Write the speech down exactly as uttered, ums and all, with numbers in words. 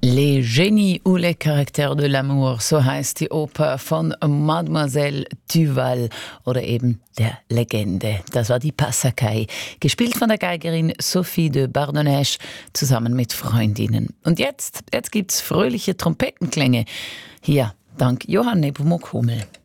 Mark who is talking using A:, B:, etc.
A: Les Génies ou les Caractères de l'amour, so heißt die Oper von Mademoiselle Duval oder eben der Legende. Das war die Passacaille, gespielt von der Geigerin Sophie de Bardonnèche zusammen mit Freundinnen. Und jetzt, jetzt gibt's fröhliche Trompetenklänge. Hier, dank Johann Nepomuk Hummel.